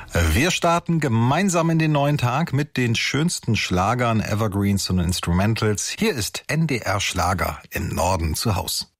Wir starten gemeinsam in den neuen Tag mit den schönsten Schlagern, Evergreens und Instrumentals. Hier ist NDR Schlager im Norden zu Haus.